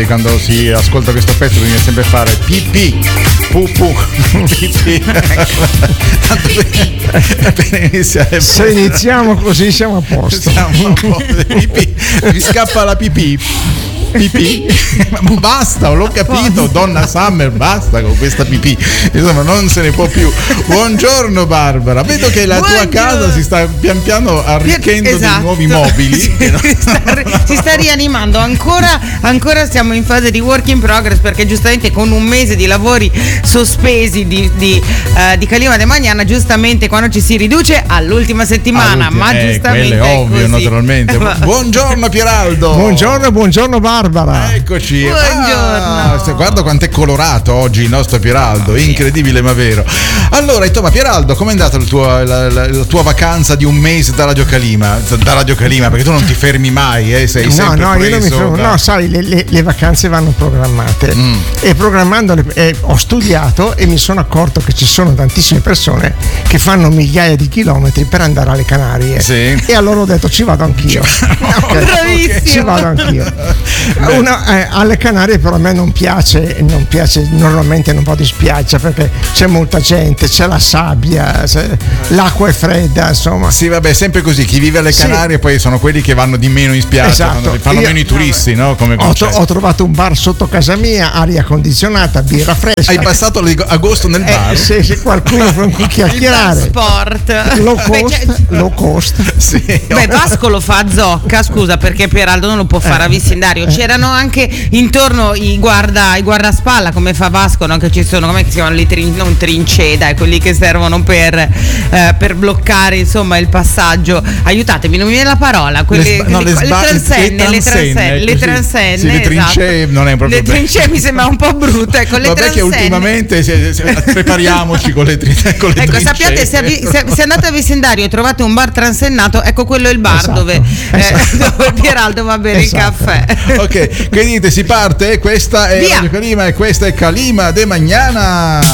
quando si ascolta questo pezzo bisogna sempre fare pipì, pupù, pipì. Appena iniziare. Se iniziamo così siamo a posto. Pipì. Mi scappa la pipì. Pipì, ma basta, l'ho capito, Donna Summer, basta con questa pipì, insomma non se ne può più. Buongiorno Barbara, vedo che la tua casa si sta pian piano arricchendo di nuovi mobili. Si sta rianimando, ancora siamo in fase di work in progress, perché giustamente con un mese di lavori sospesi di Calima de Magnana, giustamente quando ci si riduce all'ultima settimana, ma giustamente quello è ovvio, così. Naturalmente. Buongiorno Pieraldo. Buongiorno Barbara. Eccoci. Buongiorno. Guarda quanto è colorato oggi il nostro Pieraldo, incredibile ma vero. Allora, insomma, Pieraldo, com'è andata la tua vacanza di un mese da Radio Calima? Da Radio Calima, perché tu non ti fermi mai, sei sempre io non mi fermo. da... No, sai, le vacanze vanno programmate. E programmandole ho studiato e mi sono accorto che ci sono tantissime persone che fanno migliaia di chilometri per andare alle Canarie. Sì. E allora ho detto ci vado anch'io. Bravissimo. Ci vado anch'io. Alle Canarie però a me non piace, normalmente non vado in spiaggia perché c'è molta gente, c'è la sabbia, l'acqua è fredda, insomma. Sì, vabbè, sempre così, chi vive alle Canarie poi sono quelli che vanno di meno in spiaggia, esatto. Fanno meno i turisti, no? Come ho trovato un bar sotto casa mia, aria condizionata, birra fresca. Hai passato agosto nel bar? Sì, qualcuno con cui chiacchierare. Sport. Low cost. Sì. Beh, Vasco lo fa a Zocca, scusa, perché Pieraldo non lo può fare a Vissindario. C'erano anche intorno i guardaspalla, come fa Vasco, no? Che ci sono, come si chiamano, non trincee, dai, quelli che servono per bloccare, insomma, il passaggio. Aiutatemi, non mi viene la parola. Le transenne. Sì, le trincee non è proprio. Le trincee mi sembra un po' brutto, ecco, le vabbè, che ultimamente prepariamoci con le trincee. Ecco, sappiate, se andate a Vissindario e trovate un bar transennato, ecco, quello è il bar dove Pieraldo va a bere il caffè. Ok, che dite, si parte? Questa è Radio Calima e questa è Calima de Magnana.